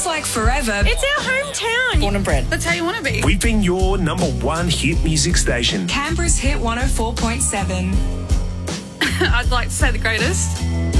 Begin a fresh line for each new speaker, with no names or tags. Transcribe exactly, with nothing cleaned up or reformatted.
feels like forever.
It's our hometown.
Born and bred.
That's how you want to be.
We've been your number one hit music station.
Canberra's Hit one oh four point seven.
I'd like to say the greatest.